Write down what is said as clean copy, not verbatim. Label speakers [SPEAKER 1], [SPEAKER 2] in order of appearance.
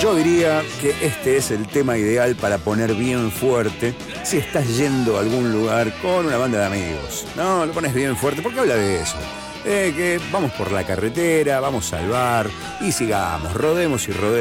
[SPEAKER 1] Yo diría que este es el tema ideal para poner bien fuerte si estás yendo a algún lugar con una banda de amigos. No, lo pones bien fuerte porque habla de eso. Que vamos por la carretera, vamos al bar y sigamos, rodemos y rodemos.